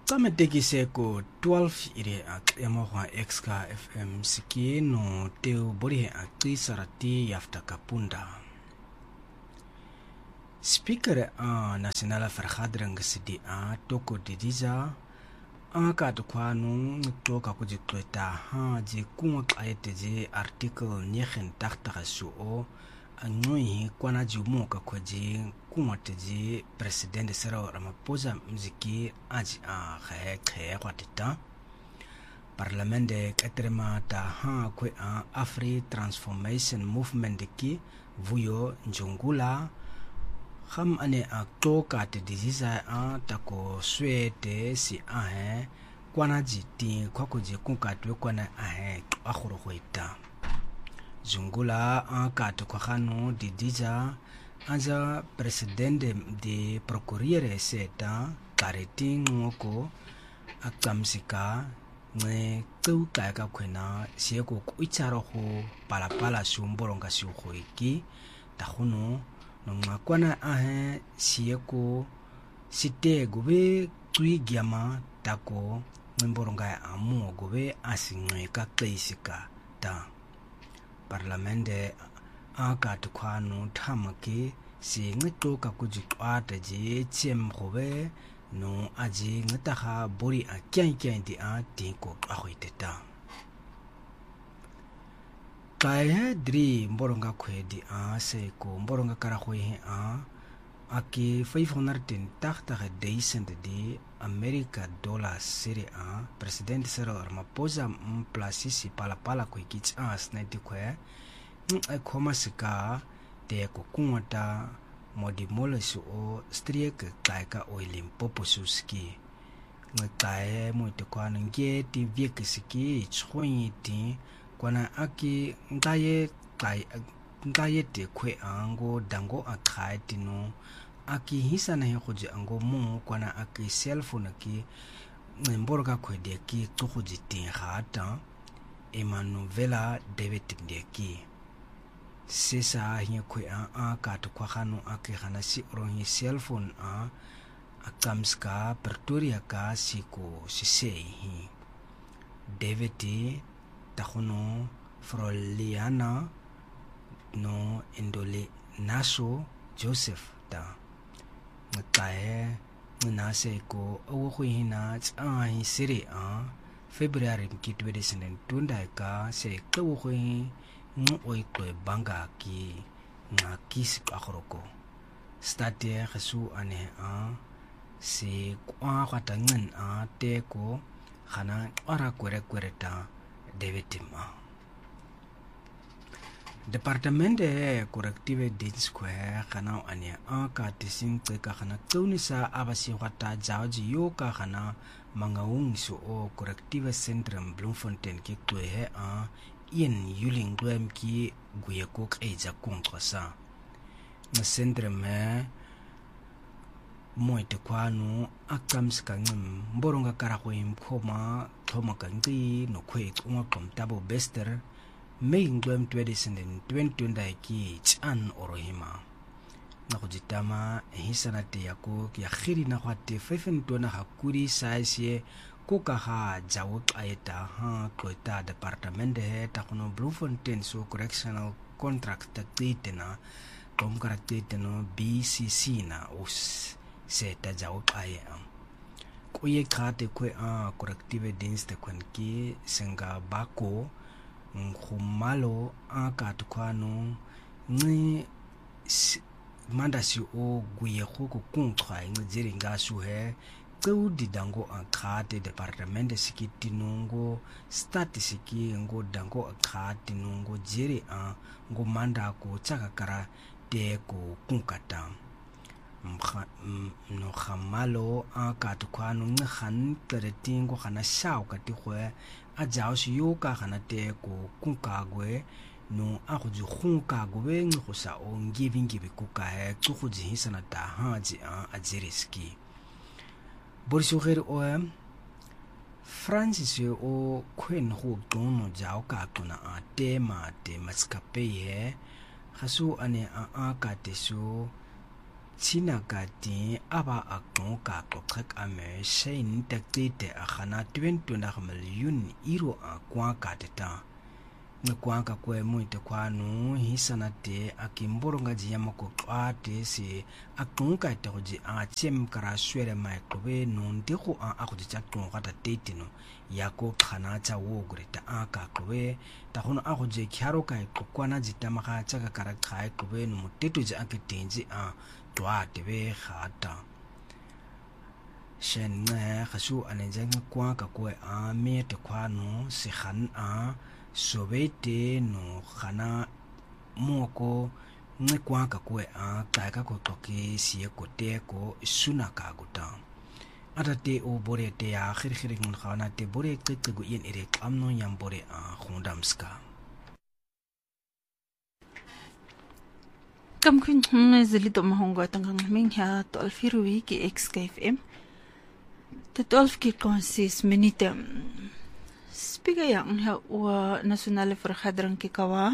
Tsametekise ko 12 ire ak emoha exka FM siki no teo bori ak sarati yafta kapunda. Speaker nasionala vergadering sidi toko didiza ka kwanu toka kujikleta ji kuma kaite ji article 89 suo angoi kwana jumu ka kwaji kuma teji president Cyril Ramaphosa mziki aji khe kwatita parlamente katrema ta kwe Afri Transformation Movement ki vuyo njungula kham ane toka te diziza tako swete si kwana jiti kwa kuji kunkatwe kwana akhuru khoita Zungula kato kwa khanu didiza aza presidente de procurire seta kareti ngoko akamsika nge tsuka ka kwena sieko kuicharo ho palapala sumboronga shuho iki tahuno no ngakwana sieko site gobe tsuigiama tako mboronga amu gobe asingwe ka kleisika ta parlamente akatukanu thamaki si ngitoka kujitwata je chemkhobe no aji ngitaha bori akyan di tiko ahoiteta kaya dri mboronga khwedi se ko mboronga kara khwe aki 510 tahta decent di America dollar siri president Cyril Ramaphosa plasisi pala ko kich snati kwe khomasika te ko kunta modi molesu o striek kaika oilim popususki ngatae moite kwana ngeti viekisiki chhoiti kwana aki ngaye te kwe ango dango akhaiti no aki hisana he khoje ango mu kwana aki cellphone ki mboroka khwede ki tsokhoji tin khata Emanuela David Ndeki sesa hiya kwe ka to kwa khanu aki khana si orohi cellphone akamska Pretoria ka siko sisei David takhono Froliana no indole naso Joseph ta ngatae nase ko okhina tsai siri February ki 2022 ka se khoi oi ko banga ki ngakis akhroko state khasu ane se kwa khatangin te ko khana ara kwere-ta Davidima Departamente corrective square kana ane ka tising ka kana tunisa abasi khata jaji yo ka kana mangaung so o corrective centrum Bloemfontein ki kwe in yuling glem ki guye ko eja contre ça na centrum moite kwanu akamska ngim mboronga kara ko imkhoma thoma kangi no kwe ngwa komtabo bester May glem 2020 ki chan orohima na kujitama hisanate yako ya khiri na khwate 5 na hakuri saisye kuka jawo aita kloita department he takono Bloemfontein so correctional contract titena komkaratiteno BCC na us seta jawo aya kuye khate kwe corrective dienste kwenki senga bako khumalo akatukano ni mandasi o guye khoko kunkhwa ngizeri ngasu he tsudi dango akhate department sikiti nungo statisiki ngo dango akhate nungo jeri ngo manda ko tsakakara te ko kunkata no khamalo akatukano nghan teretingo khana shao katikwe ajao yoka khana te ko kunkagwe no akhuji khunka gobe ngikhusa o ngibi kuka he tsukhuji hisana ta haji ajeriski borisogere o Francis o kwen ho tono jao ka tona tema te maskape he khasu ane ka te so China kati aba aknoka kotrek ame shein taktite akhana 20 million euro akwa kateta ngkwanka kwe muite kwanu hisanate akimboronga jiyama koqate si aknka tegoji achem kara swere mai kobe nonde ko akuji chaktonga ta tetino yako khana cha wogreta aka kobe ta hono akuji kyaro kai kokwana jitamaka chaka kara khai kobe no mutetuji akitenji twate be khata shen khasu anenjeng kwa ka kwe me te kwano si khan sobete no khana moko ngekwa ka kwe ka ko toke sie ko te ko suna ka guta atate o bore te ya khirkhiri ngun khana te bore qiqi gu yen ere amno yam bore khondamska kam kun mezeli to mahonga tangang ming ha to alfiruwi ki XKFM te 12 ki konsis minute Spiga yang ha wa nasionale vergadering ki kawa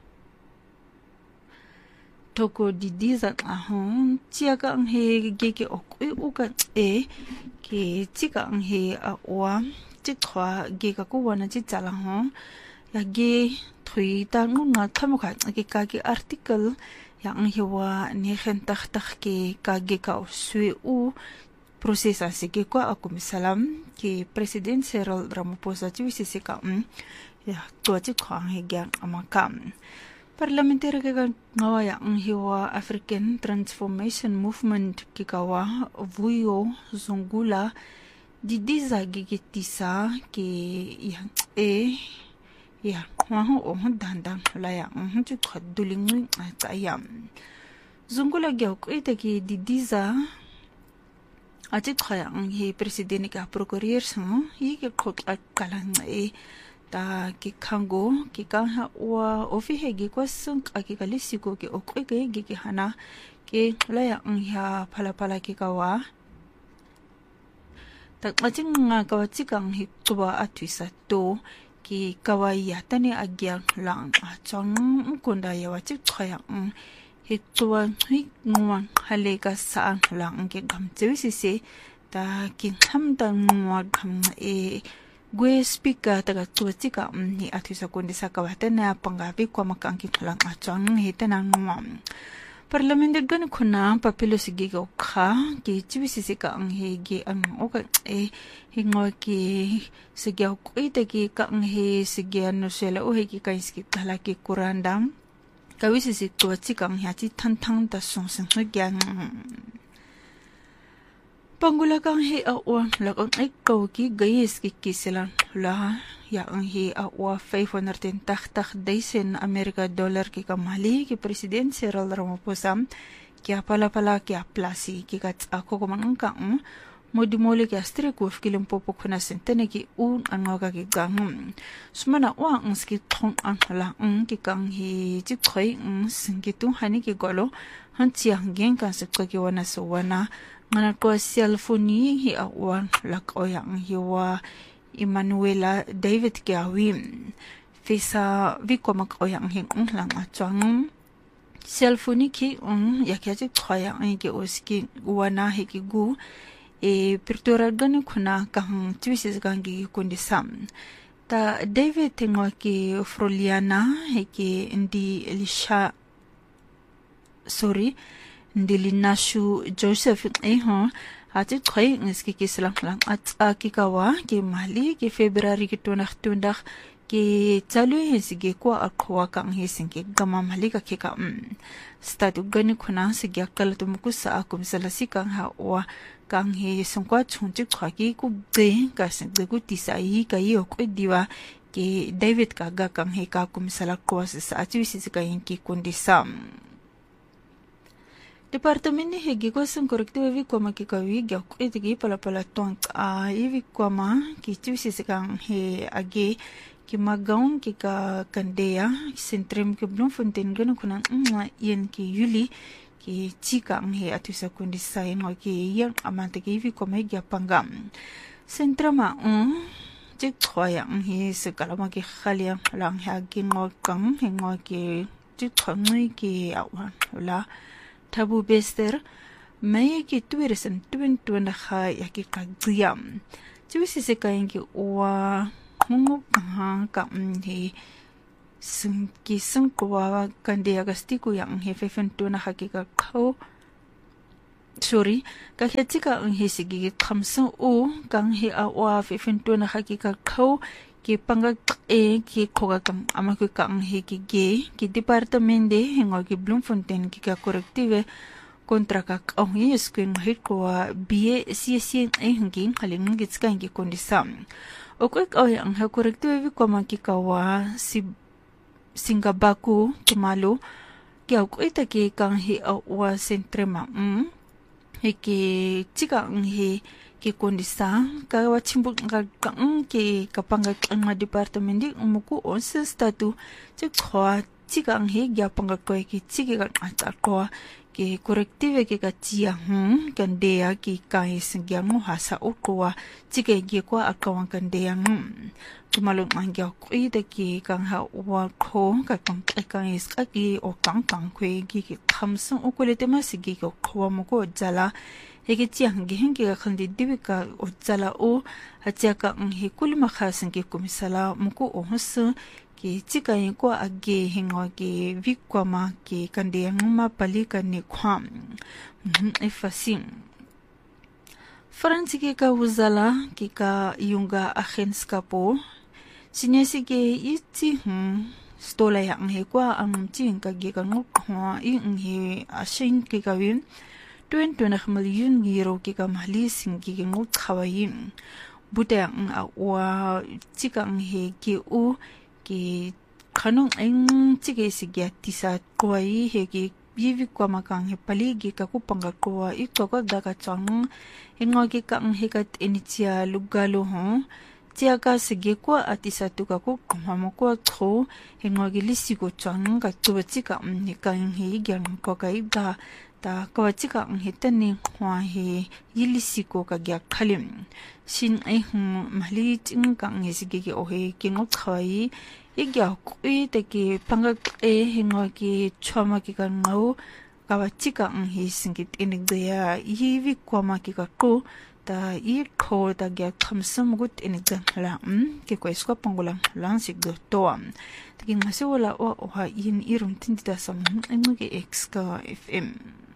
toko didiza ahon tiaga ang he gege okui uga ki tiga ang he wa tikwa gega ko wana ti tsala ho ya ge thui ta ngunga thamukha ki ka ki article yang he wa ni khentakh takh ki ka ge ka sui u prosesa sige kwa akumisalam ki President Cyril Ramaphosa tiwisi ka ya tuati khang hegyan amakam parliamentary ka ngawa ya hiwa African Transformation Movement ki kawa vuyo zungula didiza gigitisa ki ya kwaho o dandang la ya tu khadulingi atayam zungula gyo ite ki didiza Ajit khaya he president ka procureur sang hi ke khot kalang ta ki khango ki ka ha wa ofi he gi kwasung aki kalisiko ki okwe ke gi ki hana ke laya ya phala ki kawa ta ajing nga ka chikang hi tuwa atwisa to ki kawa ya tani agya lang chang kunda ya wa chik khaya Hituan hui nguang haleka saan lang ke gam chewisi ta kin hamdan nguang gam gwe speaker taga chuchika ni athisa kondisa kawata na pangabi kwa makangki lang achang hitana nguang parliament gan khuna papilo sigi go kha ki chewisi ka ang he gi ang oka hingo ki sigya ko ite ki ka ang he sigya no sela o he ki kaiski thala ki kurandam Kawisi si tuwa chikang hiati tantang da songsen hogyan. Pangulakang he awa lakang ay kawki gayes kikisilang la yaang he awa 510 tak daisen Amerika dollar ki kamali ki President Cyril Ramaphosa kya pala kya plasi ki kats ako kumangangkang modimole ki astre kuf kilimpopo kuna sentene ki angoga ki gang sumana wa ski thong la ki kang hi chi khoi singi tu hani ki golo han chiang gen kan se ki wana so wana ngana ko cellphone hi awan lak oyang hi wa Emmanuela David ki awi fisa vi komak oyang hi lang achang cellphone ki yakya chi khoya ki oski wana hi ki gu Perturar gani kuna kang twisis gangi kundisam. Ta David tengo ki Froliana heki ndi Linashu Joseph ati tkhoi ngiski ki slang at kikawa ki mali ki February ki tundak ki chalu hesige kwa akwa kang hesingi gama mali ka kika statu gani kuna sigya kalatumu sa akum salasi kang wa kang he sungkwa chungchi khaki ku ge ka sing gu tisai ka yo ko diwa ki David ka ga kang he ka kum sala ko sa achiwisi ka yin ki kundisam department ni he gi ko sung corrective vi ko ma ki ka wi ga ko iti pala tong ivi ko ma ki chiwisi kang he age ki magaung ki ka kandeya sentrim ki Bloemfontein gano kuna yen ki Yuli ki chika ang he atusa kundi sa ngo ki yang amante ki vi komay gyapangam sentrama chik khoya ang he sekalama ki khalia lang ha ki ngo kang he ngo ki chik khangui ki awan la tabu bester Mei ki 2022 ya ki kagziam. Tiwisi se kaingi wa mungu ka he ki sengkwa kande agastiku yang he 22 hakika kau. Sorry, kahetika ang he sige kamsang o kang he awa 22 hakika kau ki pangag ki koga kam amaku kang he ki departamento hingo ki Bloemfontein ki ka corrective kontra ka ang yes ko hit ko BA CSC hingi haling gitska hingi kondisam o ko ang ha corrective ko man ki kawa si Singabaku Tumalo ki ko ita ki kang he awa sentrema Hiki chika he ki kondisa kawa chimbu kang ki kapanga ang departamento umuku onse statu chikwa chika he gyapanga ko ki chiki ka atako ki corrective ki ka chia kandea ki kai singyango hasa ukwa chike gi ko akawang kandea tumalong mangya ko ite ki kang ha wa ko ka kang is ka ki o kang kwe ki khamsung ukulete masigi ko ko mo ko jala hege chiang gi hingi ka khandi dibika o jala o hacha ka he kulma khasan ki kumisala mo ko o hus ki chika ko age hingo ki vikwama ki kandea nguma palika ni kham efasim Franci ka uzala ki ka yunga agentska po Sinyasi ke iti stola yang he kwa ang ting ka gi ka ngok ha ing he asin ki ka win 20 million euro ki ka mahli sing ki ngok khawayin buta ang wa tika ang he ki u ki kanong ang tige sigya tisa kwa he ki yivi kwa makang he paligi ka kupanga kwa ito ka daga chang ingo ki ka ang he kat initia lugalo ho Tiaga sige kwa ati satu ka ko kumamo ko tro hingo gilisi ko chang ka tuwati ka ni ka hi gyang ko ka iba ta kawati ka ang hitani hwa hi yilisi ko ka gya khalim sin ai mahli ting ka ang sige ki o he kingo khai igya ko te ki pangak hingo ki choma ki ka ngau kawati ka ang hi singit inigdaya yivi kwa ma ki ka ko ta ko ta gya khamsam gut inigdala ke ko isko pangulang lang sigdo to taking masewala o ha in irun tindita sam ng ex ka FM